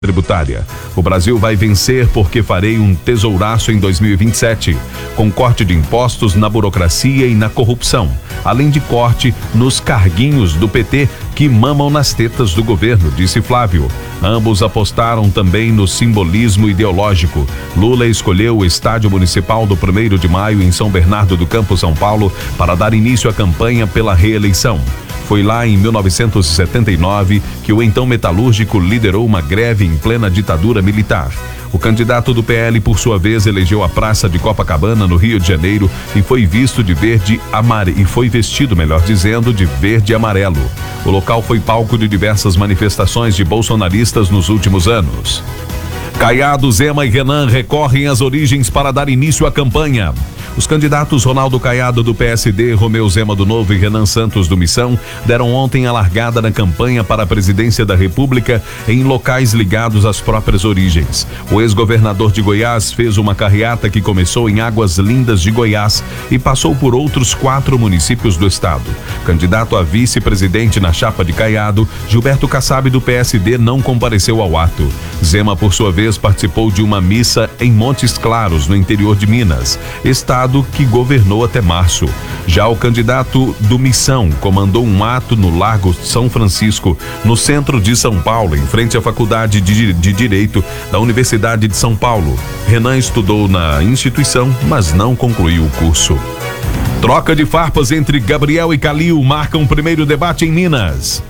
tributária. O Brasil vai vencer porque farei um tesouraço em 2027, com corte de impostos na burocracia e na corrupção, além de corte nos carguinhos do PT que mamam nas tetas do governo, disse Flávio. Ambos apostaram também no simbolismo ideológico. Lula escolheu o estádio municipal do 1º de maio em São Bernardo do Campo, São Paulo, para dar início à campanha pela reeleição. Foi lá em 1979 que o então metalúrgico liderou uma greve em plena ditadura militar. O candidato do PL, por sua vez, elegeu a Praça de Copacabana, no Rio de Janeiro, e foi vestido, de verde e amarelo. O local foi palco de diversas manifestações de bolsonaristas nos últimos anos. Caiado, Zema e Renan recorrem às origens para dar início à campanha. Os candidatos Ronaldo Caiado do PSD, Romeu Zema do Novo e Renan Santos do Missão deram ontem a largada na campanha para a presidência da República em locais ligados às próprias origens. O ex-governador de Goiás fez uma carreata que começou em Águas Lindas de Goiás e passou por outros 4 municípios do estado. Candidato a vice-presidente na chapa de Caiado, Gilberto Kassab do PSD não compareceu ao ato. Zema, por sua vez, participou de uma missa em Montes Claros, no interior de Minas, estado que governou até março. Já o candidato do Missão comandou um ato no Largo São Francisco, no centro de São Paulo, em frente à Faculdade de Direito da Universidade de São Paulo. Renan estudou na instituição, mas não concluiu o curso. Troca de farpas entre Gabriel e Calil marcam o primeiro debate em Minas.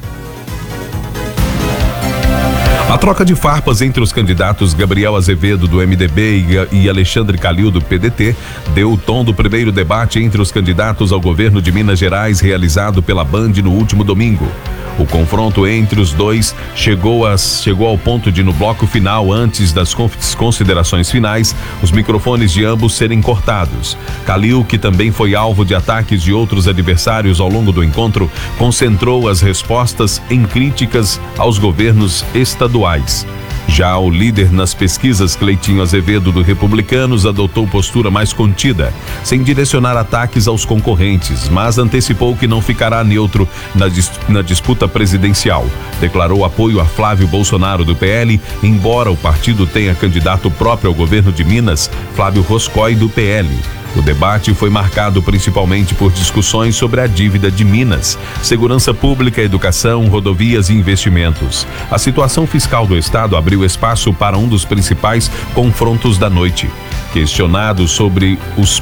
A troca de farpas entre os candidatos Gabriel Azevedo, do MDB, e Alexandre Calil, do PDT, deu o tom do primeiro debate entre os candidatos ao governo de Minas Gerais, realizado pela Band no último domingo. O confronto entre os dois chegou ao ponto de, no bloco final, antes das considerações finais, os microfones de ambos serem cortados. Calil, que também foi alvo de ataques de outros adversários ao longo do encontro, concentrou as respostas em críticas aos governos estaduais. Já o líder nas pesquisas, Cleitinho Azevedo, do Republicanos, adotou postura mais contida, sem direcionar ataques aos concorrentes, mas antecipou que não ficará neutro na disputa presidencial. Declarou apoio a Flávio Bolsonaro, do PL, embora o partido tenha candidato próprio ao governo de Minas, Flávio Roscoe, do PL. O debate foi marcado principalmente por discussões sobre a dívida de Minas, segurança pública, educação, rodovias e investimentos. A situação fiscal do estado abriu espaço para um dos principais confrontos da noite. Questionado sobre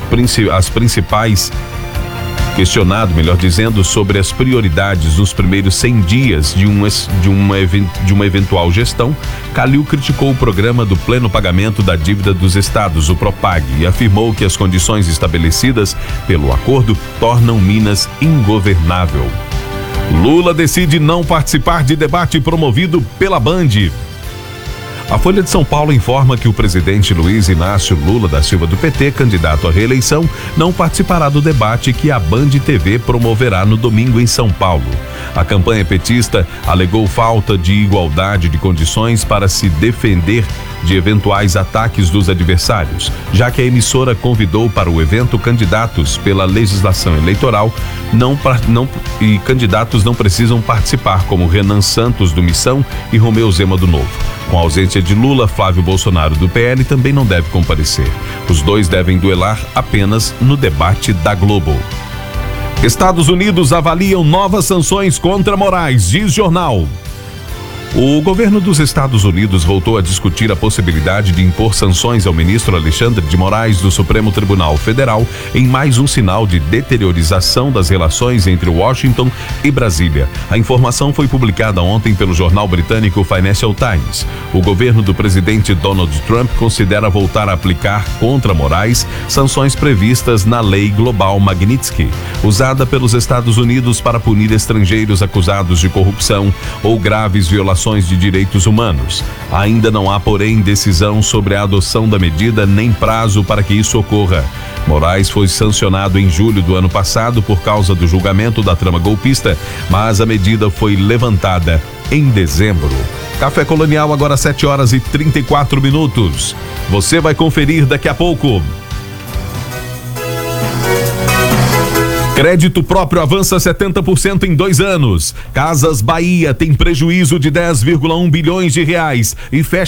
sobre as prioridades nos primeiros 100 dias de uma eventual gestão, Calil criticou o programa do pleno pagamento da dívida dos estados, o Propag, e afirmou que as condições estabelecidas pelo acordo tornam Minas ingovernável. Lula decide não participar de debate promovido pela Band. A Folha de São Paulo informa que o presidente Luiz Inácio Lula da Silva, do PT, candidato à reeleição, não participará do debate que a Band TV promoverá no domingo em São Paulo. A campanha petista alegou falta de igualdade de condições para se defender de eventuais ataques dos adversários, já que a emissora convidou para o evento candidatos pela legislação eleitoral e candidatos não precisam participar, como Renan Santos, do Missão, e Romeu Zema do Novo. Com a ausência de Lula, Flávio Bolsonaro, do PL, também não deve comparecer. Os dois devem duelar apenas no debate da Globo. Estados Unidos avaliam novas sanções contra Moraes, diz jornal. O governo dos Estados Unidos voltou a discutir a possibilidade de impor sanções ao ministro Alexandre de Moraes do Supremo Tribunal Federal em mais um sinal de deteriorização das relações entre Washington e Brasília. A informação foi publicada ontem pelo jornal britânico Financial Times. O governo do presidente Donald Trump considera voltar a aplicar contra Moraes sanções previstas na Lei Global Magnitsky, usada pelos Estados Unidos para punir estrangeiros acusados de corrupção ou graves violações de direitos humanos. Ainda não há, porém, decisão sobre a adoção da medida nem prazo para que isso ocorra. Moraes foi sancionado em julho do ano passado por causa do julgamento da trama golpista, mas a medida foi levantada em dezembro. Café Colonial, agora 7h34. Você vai conferir daqui a pouco. Crédito próprio avança 70% em 2 anos. Casas Bahia tem prejuízo de 10,1 bilhões de reais e fecha